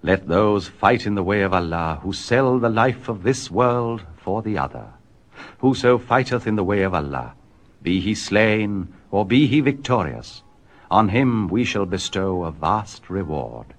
Let those fight in the way of Allah who sell the life of this world for the other. Whoso fighteth in the way of Allah, be he slain or be he victorious, on him we shall bestow a vast reward.